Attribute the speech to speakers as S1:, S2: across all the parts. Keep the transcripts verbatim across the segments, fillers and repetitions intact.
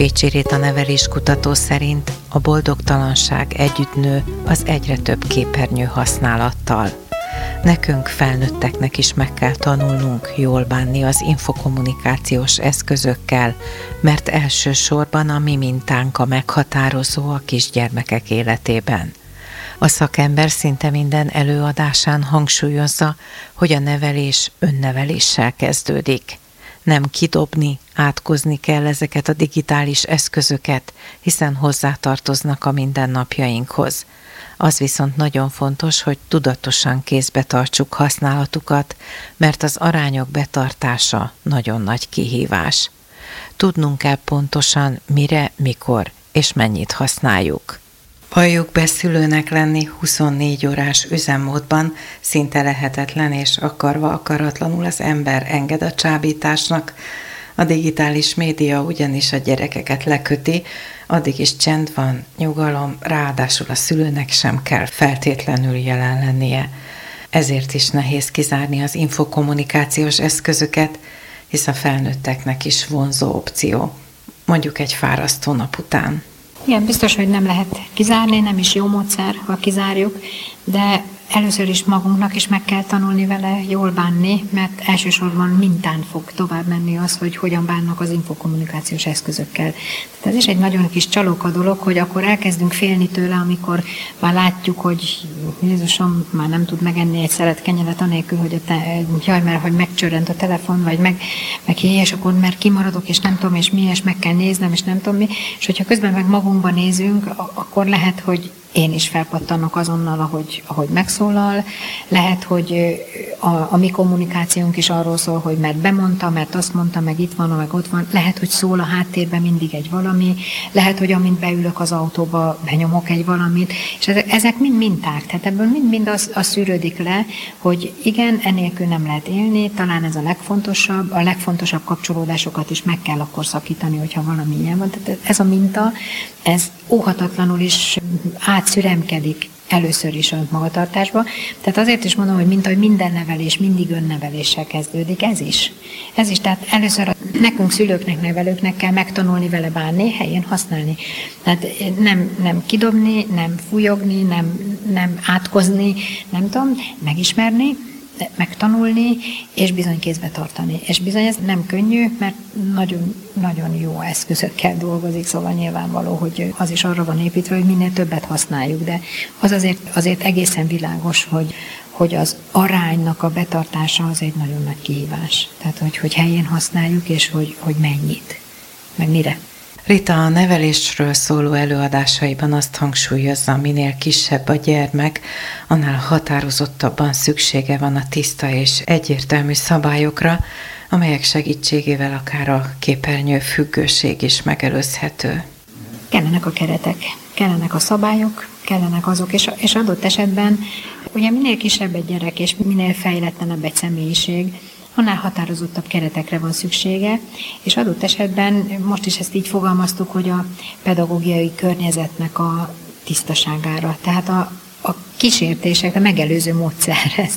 S1: Pécsi Rita neveléskutató szerint a boldogtalanság együtt nő az egyre több képernyő használattal. Nekünk felnőtteknek is meg kell tanulnunk jól bánni az infokommunikációs eszközökkel, mert elsősorban a mi mintánk a meghatározó a kisgyermekek életében. A szakember szinte minden előadásán hangsúlyozza, hogy a nevelés önneveléssel kezdődik. Nem kidobni, átkozni kell ezeket a digitális eszközöket, hiszen hozzátartoznak a mindennapjainkhoz. Az viszont nagyon fontos, hogy tudatosan kézbe tartsuk használatukat, mert az arányok betartása nagyon nagy kihívás. Tudnunk kell pontosan, mire, mikor és mennyit használjuk. Valljuk be, szülőnek lenni huszonnégy órás üzemmódban szinte lehetetlen, és akarva akaratlanul az ember enged a csábításnak. A digitális média ugyanis a gyerekeket leköti, addig is csend van, nyugalom, ráadásul a szülőnek sem kell feltétlenül jelen lennie. Ezért is nehéz kizárni az infokommunikációs eszközöket, hisz a felnőtteknek is vonzó opció, mondjuk egy fárasztó nap után.
S2: Igen, biztos, hogy nem lehet kizárni, nem is jó módszer, ha kizárjuk, de először is magunknak is meg kell tanulni vele jól bánni, mert elsősorban mintán fog tovább menni az, hogy hogyan bánnak az infokommunikációs eszközökkel. Tehát ez is egy nagyon kis csalóka dolog, hogy akkor elkezdünk félni tőle, amikor már látjuk, hogy Jézusom már nem tud megenni egy szelet kenyeret anélkül, hogy, a te, jaj, mert hogy megcsörrent a telefon, vagy meg, meg és akkor mert kimaradok, és nem tudom, és mi, és meg kell néznem, és nem tudom mi. És hogyha közben meg magunkba nézünk, akkor lehet, hogy én is felpattanok azonnal, ahogy, ahogy megszólal. Lehet, hogy a, a mi kommunikációnk is arról szól, hogy mert bemondta, mert azt mondta, meg itt van, meg ott van. Lehet, hogy szól a háttérben mindig egy valami. Lehet, hogy amint beülök az autóba, benyomok egy valamit. És ezek, ezek mind minták. Tehát ebből mind-mind az, az szűrődik le, hogy igen, enélkül nem lehet élni. Talán ez a legfontosabb. A legfontosabb kapcsolódásokat is meg kell akkor szakítani, hogyha valami ilyen van. Tehát ez a minta, ez óhatatlanul is átszüremkedik először is a magatartásba. Tehát azért is mondom, hogy mint ahogy minden nevelés mindig önneveléssel kezdődik, ez is. Ez is, tehát először a, nekünk szülőknek, nevelőknek kell megtanulni vele bánni, helyén használni. Tehát nem, nem kidobni, nem fújogni, nem, nem átkozni, nem tudom, megismerni, megtanulni, és bizony kézbe tartani. És bizony ez nem könnyű, mert nagyon, nagyon jó eszközökkel dolgozik, szóval nyilvánvaló, hogy az is arra van építve, hogy minél többet használjuk, de az azért, azért egészen világos, hogy, hogy az aránynak a betartása az egy nagyon nagy kihívás. Tehát, hogy, hogy helyén használjuk, és hogy, hogy mennyit, meg mire.
S1: Rita a nevelésről szóló előadásaiban azt hangsúlyozza, minél kisebb a gyermek, annál határozottabban szüksége van a tiszta és egyértelmű szabályokra, amelyek segítségével akár a képernyő függőség is megelőzhető.
S2: Kellenek a keretek, kellenek a szabályok, kellenek azok, és, és adott esetben ugye minél kisebb egy gyerek, és minél fejletlenebb egy személyiség, annál határozottabb keretekre van szüksége, és adott esetben most is ezt így fogalmaztuk, hogy a pedagógiai környezetnek a tisztaságára. Tehát a, a kísértések, a megelőző módszer, ezt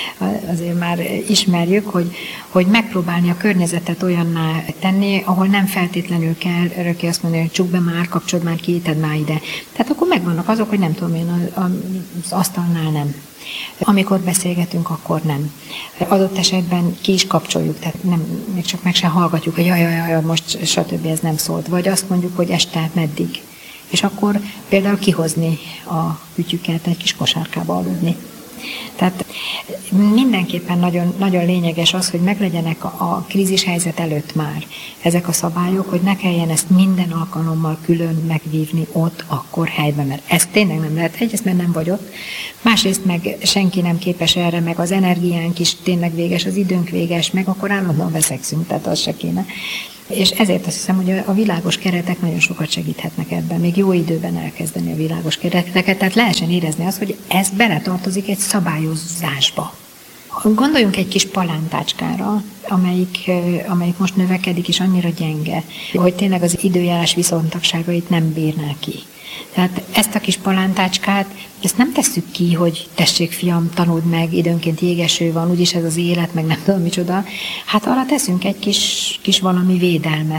S2: azért már ismerjük, hogy, hogy megpróbálni a környezetet olyanná tenni, ahol nem feltétlenül kell örökké azt mondani, hogy csukd be már, kapcsold már ki, tedd már ide. Tehát akkor megvannak azok, hogy nem tudom én, az asztalnál nem. Amikor beszélgetünk, akkor nem. Adott esetben ki is kapcsoljuk, tehát nem, még csak meg sem hallgatjuk, hogy jaj, jaj, jaj, most stb. Ez nem szólt. Vagy azt mondjuk, hogy este meddig. És akkor például kihozni a kütyüket, egy kis kosárkába aludni. Tehát mindenképpen nagyon, nagyon lényeges az, hogy meglegyenek a, a krízis helyzet előtt már ezek a szabályok, hogy ne kelljen ezt minden alkalommal külön megvívni ott, akkor helyben, mert ez tényleg nem lehet. Egyrészt, mert nem vagy ott, másrészt meg senki nem képes erre, meg az energiánk is tényleg véges, az időnk véges, meg akkor állandóan veszekszünk, tehát az se kéne. És ezért azt hiszem, hogy a világos keretek nagyon sokat segíthetnek ebben, még jó időben elkezdeni a világos kereteket, tehát lehessen érezni azt, hogy ez beletartozik egy szabályozásba. Gondoljunk egy kis palántácskára, amelyik, amelyik most növekedik, és annyira gyenge, hogy tényleg az időjárás viszontagságait nem bírná ki. Tehát ezt a kis palántácskát, ezt nem tesszük ki, hogy tessék fiam, tanuld meg, időnként jégeső van, úgyis ez az élet, meg nem tudom micsoda. Hát arra teszünk egy kis, kis valami védelmet,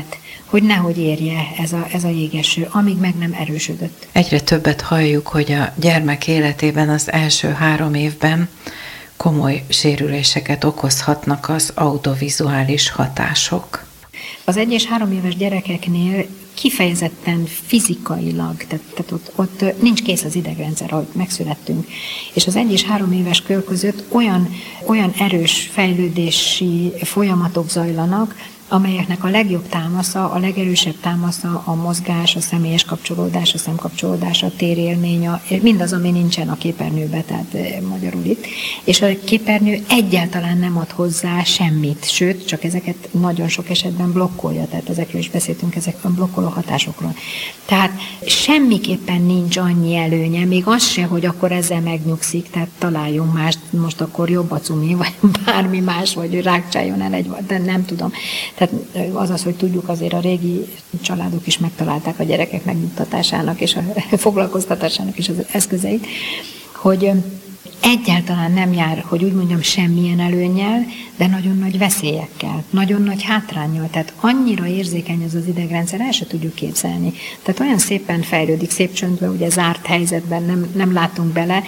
S2: hogy nehogy érje ez a, ez a jégeső, amíg meg nem erősödött.
S1: Egyre többet halljuk, hogy a gyermek életében az első három évben komoly sérüléseket okozhatnak az audiovizuális hatások.
S2: Az egy és három éves gyerekeknél kifejezetten fizikailag, tehát, tehát ott, ott nincs kész az idegrendszer, ahogy megszülettünk. És az egy és három éves kör között olyan, olyan erős fejlődési folyamatok zajlanak, amelyeknek a legjobb támasza, a legerősebb támasza a mozgás, a személyes kapcsolódás, a szemkapcsolódás, a térélmény, a, mindaz, ami nincsen a képernyőben, tehát magyarul itt. És a képernyő egyáltalán nem ad hozzá semmit, sőt, csak ezeket nagyon sok esetben blokkolja, tehát ezekről is beszéltünk, ezek a blokkoló hatásokról. Tehát semmiképpen nincs annyi előnye, még az se, hogy akkor ezzel megnyugszik, tehát találjunk más, most akkor jobb a cumi, vagy bármi más, vagy rákcsáljon el egy, de nem tudom. Tehát az az, hogy tudjuk, azért a régi családok is megtalálták a gyerekek megnyugtatásának és a foglalkoztatásának is az eszközeit, hogy egyáltalán nem jár, hogy úgy mondjam, semmilyen előnnyel, de nagyon nagy veszélyekkel, nagyon nagy hátránnyal. Tehát annyira érzékeny az az idegrendszer, el se tudjuk képzelni. Tehát olyan szépen fejlődik, szép csöndben, ugye zárt helyzetben nem, nem látunk bele,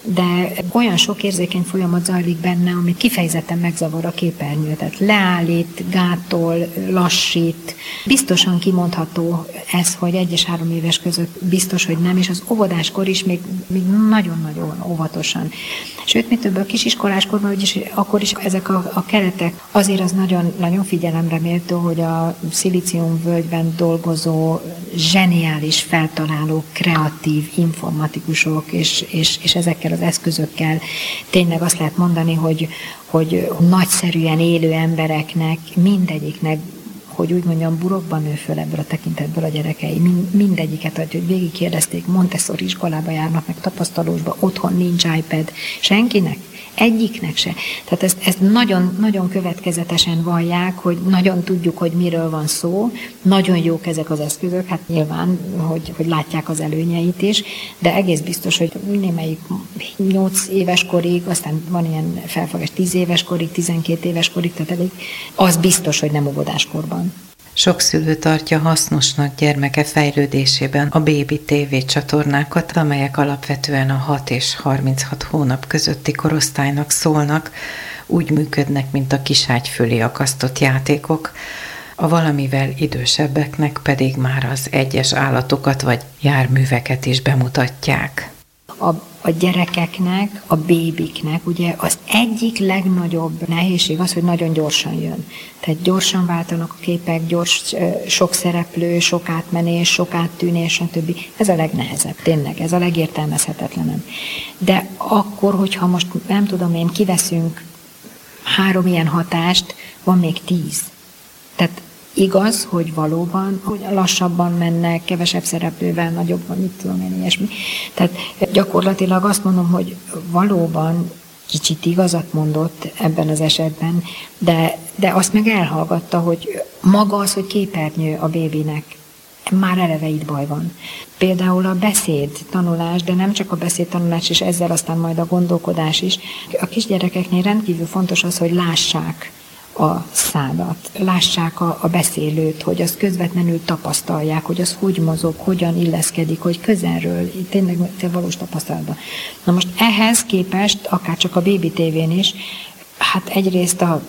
S2: de olyan sok érzékeny folyamat zajlik benne, amit kifejezetten megzavar a képernyő. Tehát leállít, gátol, lassít. Biztosan kimondható ez, hogy egy és három éves között biztos, hogy nem, és az óvodáskor is még, még nagyon-nagyon óvatosan. Sőt, mi több a kisiskoláskorban, úgyis akkor is ezek a, a keretek, azért az nagyon, nagyon figyelemre méltó, hogy a szilíciumvölgyben dolgozó, zseniális feltaláló, kreatív informatikusok, és, és, és ezekkel az eszközökkel tényleg azt lehet mondani, hogy, hogy nagyszerűen élő embereknek, mindegyiknek, hogy úgy mondjam, burokban nő föl ebből a tekintetből a gyerekei. Mindegyiket, hogy végigkérdezték, Montessori iskolába járnak, meg tapasztalósba, otthon nincs iPad. Senkinek? Egyiknek se. Tehát ezt, ezt nagyon, nagyon következetesen vallják, hogy nagyon tudjuk, hogy miről van szó, nagyon jók ezek az eszközök, hát nyilván, hogy, hogy látják az előnyeit is, de egész biztos, hogy némelyik nyolc éves korig, aztán van ilyen felfogás tíz éves korig, tizenkét éves korig, tehát elég, az biztos, hogy nem óvodáskorban.
S1: Sok szülő tartja hasznosnak gyermeke fejlődésében a bébi tévé csatornákat, amelyek alapvetően a hat és harminchat hónap közötti korosztálynak szólnak, úgy működnek, mint a kiságy fölé akasztott játékok, a valamivel idősebbeknek pedig már az egyes állatokat vagy járműveket is bemutatják.
S2: A, a gyerekeknek, a bébiknek ugye az egyik legnagyobb nehézség az, hogy nagyon gyorsan jön. Tehát gyorsan váltanak a képek, gyors, sok szereplő, sok átmenés, sok áttűnés, stb. Ez a legnehezebb, tényleg, ez a legértelmezhetetlenebb. De akkor, hogyha most nem tudom én, kiveszünk három ilyen hatást, van még tíz. Tehát igaz, hogy valóban hogy lassabban mennek, kevesebb szereplővel, nagyobb, mit tudom én, ilyesmi. Tehát gyakorlatilag azt mondom, hogy valóban kicsit igazat mondott ebben az esetben, de, de azt meg elhallgatta, hogy maga az, hogy képernyő a bébinek, már eleve itt baj van. Például a beszéd tanulás, de nem csak a beszéd tanulás, és ezzel aztán majd a gondolkodás is. A kisgyerekeknél rendkívül fontos az, hogy lássák a szádat, lássák a, a beszélőt, hogy azt közvetlenül tapasztalják, hogy az hogy mozog, hogyan illeszkedik, hogy közelről, tényleg valós tapasztalatban. Na most ehhez képest, akár csak a bébi tévén is, hát egyrészt a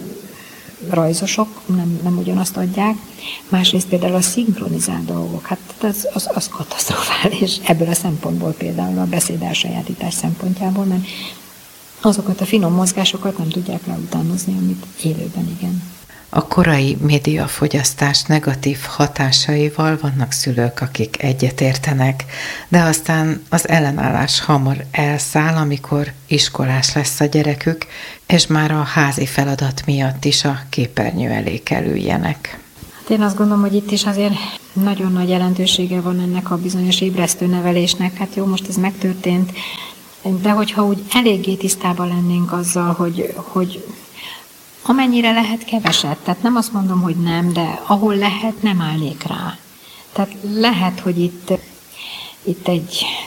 S2: rajzosok nem, nem ugyanazt adják, másrészt például a szinkronizált dolgok, hát az, az, az katasztrofális ebből a szempontból, például a beszéd elsajátítás szempontjából, mert azokat a finom mozgásokat nem tudják ráutánozni, amit élőben igen.
S1: A korai médiafogyasztás negatív hatásaival vannak szülők, akik egyetértenek, de aztán az ellenállás hamar elszáll, amikor iskolás lesz a gyerekük, és már a házi feladat miatt is a képernyő elé kell üljenek.
S2: Hát én azt gondolom, hogy itt is azért nagyon nagy jelentősége van ennek a bizonyos ébresztő nevelésnek. Hát jó, most ez megtörtént, de hogyha úgy eléggé tisztában lennénk azzal, hogy, hogy amennyire lehet keveset, tehát nem azt mondom, hogy nem, de ahol lehet, nem állnék rá. Tehát lehet, hogy itt, itt egy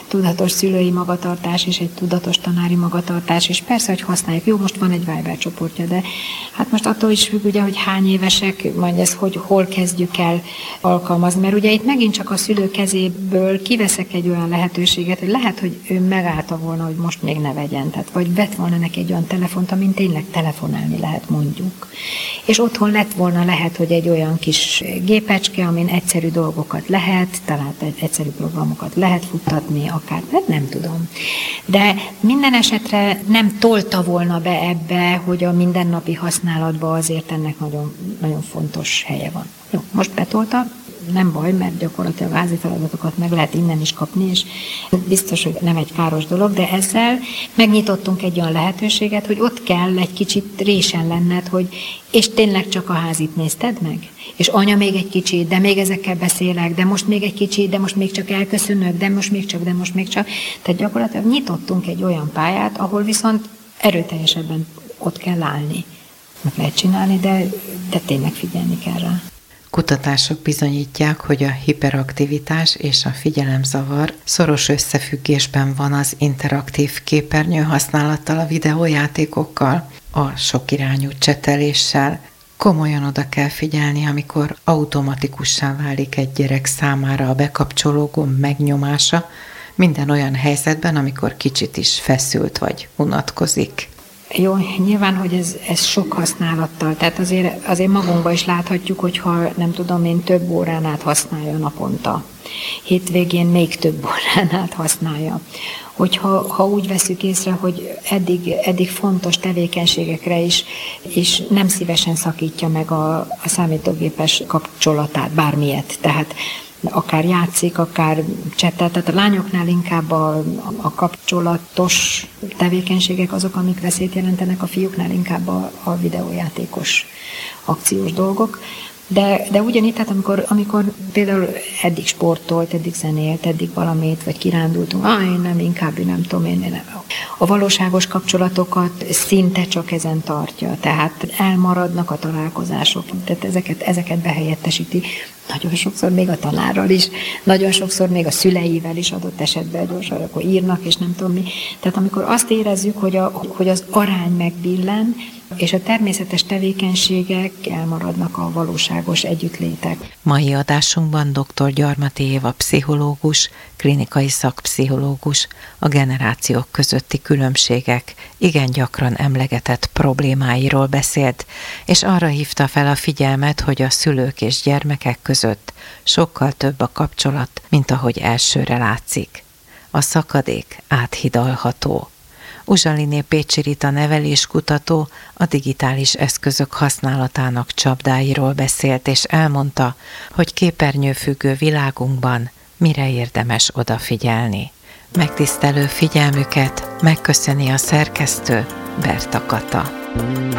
S2: tudatos szülői magatartás és egy tudatos tanári magatartás, és persze, hogy használjuk. Jó, most van egy Viber csoportja, de hát most attól is függ, ugye, hogy hány évesek, majd ez, hogy hol kezdjük el alkalmazni, mert ugye itt megint csak a szülő kezéből kiveszek egy olyan lehetőséget, hogy lehet, hogy ő megállta volna, hogy most még ne vegyen, tehát vagy vett volna neki egy olyan telefont, amin tényleg telefonálni lehet, mondjuk. És otthon lett volna lehet, hogy egy olyan kis gépecske, amin egyszerű dolgokat lehet, talán egyszerű programokat lehet futtatni, akár, hát nem tudom. De minden esetre nem tolta volna be ebbe, hogy a mindennapi használatban azért ennek nagyon, nagyon fontos helye van. Jó, most betolta, nem baj, mert gyakorlatilag házi feladatokat meg lehet innen is kapni, és biztos, hogy nem egy káros dolog, de ezzel megnyitottunk egy olyan lehetőséget, hogy ott kell egy kicsit résen lenned, hogy és tényleg csak a házit nézted meg? És anya még egy kicsit, de még ezekkel beszélek, de most még egy kicsit, de most még csak elköszönök, de most még csak, de most még csak. Tehát gyakorlatilag nyitottunk egy olyan pályát, ahol viszont erőteljesebben ott kell állni. Meg lehet csinálni, de, de tényleg figyelni kell rá.
S1: Kutatások bizonyítják, hogy a hiperaktivitás és a figyelemzavar szoros összefüggésben van az interaktív képernyő használattal, a videójátékokkal, a sokirányú cseteléssel. Komolyan oda kell figyelni, amikor automatikussá válik egy gyerek számára a bekapcsoló gomb megnyomása, minden olyan helyzetben, amikor kicsit is feszült vagy unatkozik.
S2: Jó, nyilván, hogy ez, ez sok használattal, tehát azért, azért magunkban is láthatjuk, hogyha nem tudom én több órán át használja naponta. Hétvégén még több órán át használja. Hogyha ha úgy veszük észre, hogy eddig, eddig fontos tevékenységekre is, és nem szívesen szakítja meg a, a számítógépes kapcsolatát, bármilyet. Tehát akár játszik, akár csettel, tehát a lányoknál inkább a, a kapcsolatos tevékenységek azok, amik veszélyt jelentenek, a fiúknál inkább a, a videójátékos akciós dolgok. De, de ugyanígy, tehát amikor, amikor például eddig sportolt, eddig zenélt, eddig valamit, vagy kirándultunk, ah, én nem, inkább nem tudom, én nem. A valóságos kapcsolatokat szinte csak ezen tartja, tehát elmaradnak a találkozások, tehát ezeket, ezeket behelyettesíti. Nagyon sokszor még a tanárral is, nagyon sokszor még a szüleivel is adott esetben gyorsan, akkor írnak, és nem tudom mi. Tehát amikor azt érezzük, hogy, a, hogy az arány megbillen, és a természetes tevékenységek elmaradnak a valóságos együttlétek.
S1: Mai adásunkban dr. Gyarmati Éva pszichológus, klinikai szakpszichológus a generációk közötti különbségek igen gyakran emlegetett problémáiról beszélt, és arra hívta fel a figyelmet, hogy a szülők és gyermekek között sokkal több a kapcsolat, mint ahogy elsőre látszik. A szakadék áthidalható. Uzsaliné Pécsi Rita neveléskutató a digitális eszközök használatának csapdáiról beszélt, és elmondta, hogy képernyőfüggő világunkban mire érdemes odafigyelni. Megtisztelő figyelmüket megköszöni a szerkesztő, Berta Kata.